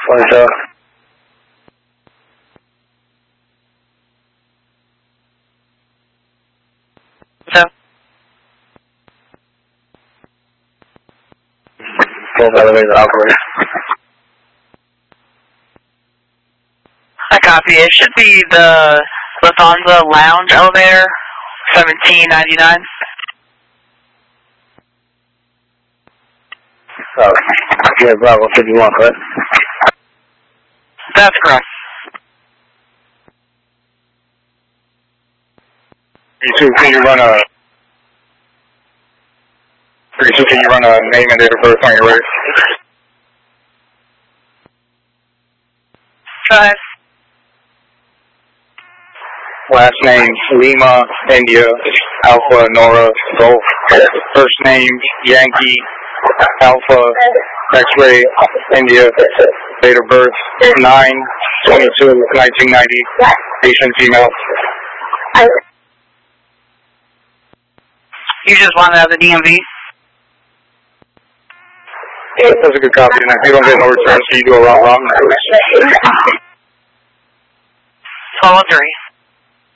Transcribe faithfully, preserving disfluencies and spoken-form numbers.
twenty-seven. So. twelve elevator operator. I copy. It should be the Lufthansa Lounge elevator, seventeen ninety-nine. Oh, yeah, Bravo fifty-one, correct? That's correct. thirty-two, can you run a... thirty-two, can you run a name and date of birth on your ready? Go ahead. Last name, Lima, India, Alpha, Nora, Golf. First name, Yankee, Alpha, X-ray, India. Date of birth, nine twenty-two nineteen ninety. Patient female. You just want to have the D M V? That's a good copy. And if you don't get no return, so you do a wrong wrong. twelve oh three.